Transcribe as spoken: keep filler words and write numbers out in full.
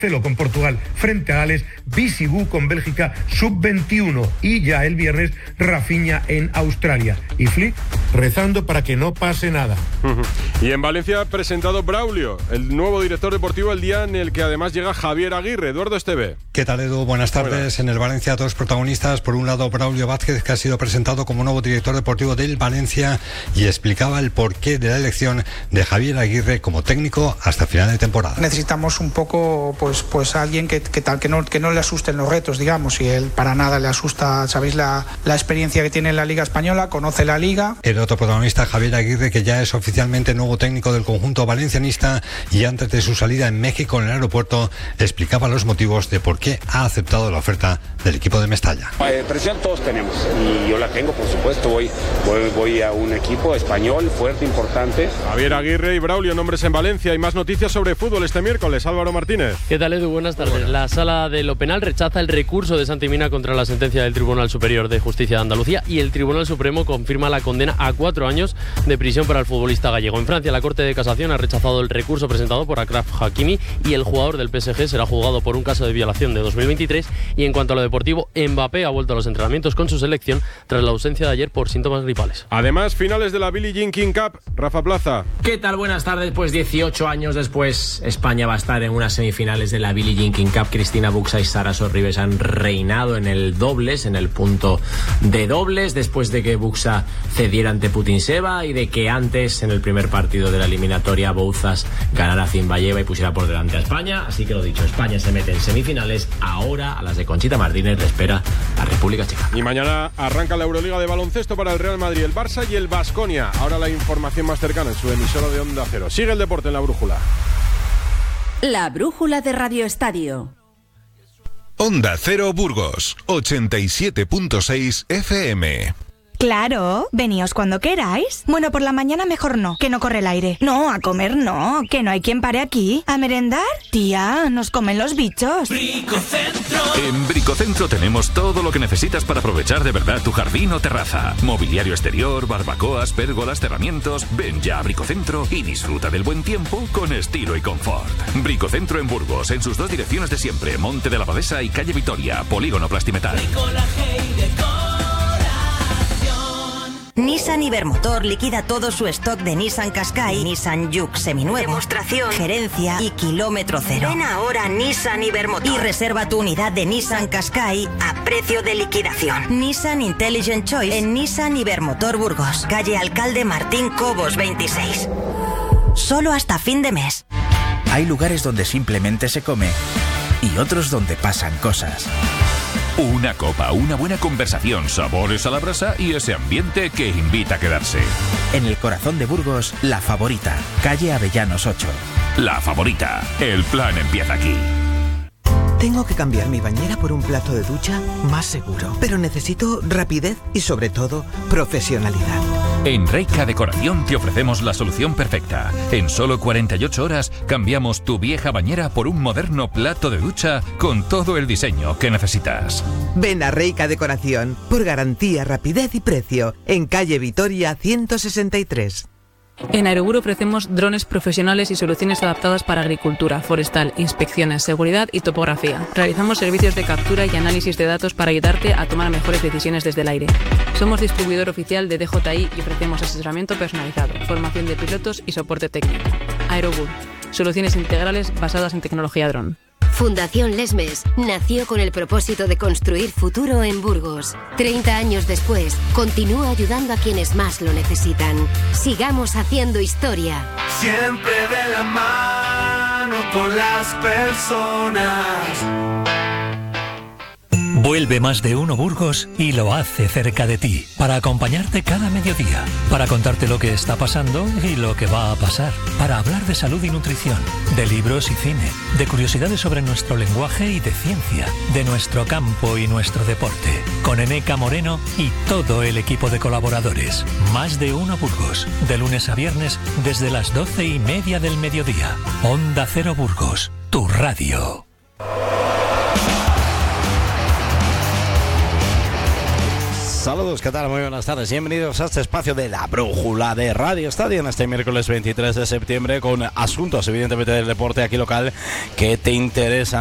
Celo con Portugal frente a Gales, Bisigú con Bélgica sub veintiuno y ya el viernes Rafinha en Australia. Y Flick rezando para que no pase nada. Y en Valencia ha presentado Braulio, el nuevo director deportivo, el día en el que además llega Javier Aguirre. Eduardo Esteve. ¿Qué tal, Edu? Buenas tardes. Buenas. En el Valencia, dos protagonistas. Por un lado, Braulio Vázquez, que ha sido presentado como nuevo director deportivo del Valencia y explicaba el porqué de la elección de Javier Aguirre como técnico hasta final de temporada. Necesitamos un poco, pues, pues alguien que, que tal que no que no le asusten los retos, digamos, y él para nada le asusta. Sabéis la, la experiencia que tiene en la Liga Española, conoce la Liga. El otro protagonista, Javier Aguirre, que ya es oficialmente nuevo técnico del conjunto valencianista y antes de su salida en México en el aeropuerto explicaba los motivos de por qué ha aceptado la oferta del equipo de Mestalla. Eh, presión todos tenemos y yo la tengo, por supuesto. Voy, voy, voy a un equipo español fuerte, importante. Javier Aguirre y Braulio, nombres en Valencia. Y más noticias sobre fútbol este miércoles. Álvaro Martínez. ¿Qué tal, Edu? Buenas tardes. Buenas. La Sala de lo Penal rechaza el recurso de Santi Mina contra la sentencia del Tribunal Superior de Justicia de Andalucía y el Tribunal Supremo confirma la condena a cuatro años de prisión para el futbolista gallego. En Francia, la Corte de Casación ha rechazado el recurso presentado por Achraf Hakimi y el jugador del P S G será juzgado por un caso de violación de dos mil veintitrés. Y en cuanto a lo deportivo, Mbappé ha vuelto a los entrenamientos con su selección tras la ausencia de ayer por síntomas gripales. Además, finales de la Billie Jean King Cup. Rafa Plaza. ¿Qué tal? Buenas tardes. Pues dieciocho años después, España va a estar en unas semifinales de la Billie Jean King Cup. Cristina Buxa y Sara Sorribes han reinado en el dobles, en el punto de dobles, después de que Buxa cediera ante Putintseva y de que antes, en el primer partido de la eliminatoria, Bouzas ganara a Zimbayeva y pusiera por delante a España. Así que lo dicho, España se mete en semifinales. Ahora a las de Conchita Martínez le espera la República Checa. Y mañana arranca la Euroliga de baloncesto para el Real Madrid, el Barça y el Baskonia. Ahora la información más cercana en su emisora de Onda Cero. Sigue el deporte en La Brújula. La Brújula de Radio Estadio. Onda Cero Burgos, ochenta y siete punto seis F M. Claro, veníos cuando queráis. Bueno, por la mañana mejor no, que no corre el aire. No, a comer no, que no hay quien pare aquí. ¿A merendar? Tía, nos comen los bichos. Bricocentro. En Bricocentro tenemos todo lo que necesitas para aprovechar de verdad tu jardín o terraza. Mobiliario exterior, barbacoas, pérgolas, cerramientos. Ven ya a Bricocentro y disfruta del buen tiempo con estilo y confort. Bricocentro en Burgos, en sus dos direcciones de siempre, Monte de la Abadesa y Calle Vitoria, Polígono Plastimetal. Nissan Ibermotor liquida todo su stock de Nissan Qashqai, Nissan Juke seminuevo, demostración, gerencia y kilómetro cero. Ven ahora a Nissan Ibermotor y reserva tu unidad de Nissan Qashqai a precio de liquidación. Nissan Intelligent Choice en Nissan Ibermotor Burgos, calle Alcalde Martín Cobos veintiséis. Solo hasta fin de mes. Hay lugares donde simplemente se come y otros donde pasan cosas. Una copa, una buena conversación, sabores a la brasa y ese ambiente que invita a quedarse. En el corazón de Burgos, La Favorita, calle Avellanos ocho. La Favorita, el plan empieza aquí. Tengo que cambiar mi bañera por un plato de ducha más seguro, pero necesito rapidez y sobre todo profesionalidad. En Reika Decoración te ofrecemos la solución perfecta. En solo cuarenta y ocho horas cambiamos tu vieja bañera por un moderno plato de ducha con todo el diseño que necesitas. Ven a Reika Decoración por garantía, rapidez y precio en calle Vitoria ciento sesenta y tres. En Aerobur ofrecemos drones profesionales y soluciones adaptadas para agricultura, forestal, inspecciones, seguridad y topografía. Realizamos servicios de captura y análisis de datos para ayudarte a tomar mejores decisiones desde el aire. Somos distribuidor oficial de D J I y ofrecemos asesoramiento personalizado, formación de pilotos y soporte técnico. Aerobur, soluciones integrales basadas en tecnología dron. Fundación Lesmes nació con el propósito de construir futuro en Burgos. treinta años después, continúa ayudando a quienes más lo necesitan. Sigamos haciendo historia. Siempre de la mano con las personas. Vuelve Más de Uno Burgos y lo hace cerca de ti, para acompañarte cada mediodía, para contarte lo que está pasando y lo que va a pasar, para hablar de salud y nutrición, de libros y cine, de curiosidades sobre nuestro lenguaje y de ciencia, de nuestro campo y nuestro deporte, con Eneca Moreno y todo el equipo de colaboradores. Más de Uno Burgos, de lunes a viernes desde las doce y media del mediodía. Onda Cero Burgos, tu radio. Saludos, ¿qué tal? Muy buenas tardes. Bienvenidos a este espacio de la brújula de Radio Estadio en este miércoles veintitrés de septiembre con asuntos evidentemente del deporte aquí local que te interesan.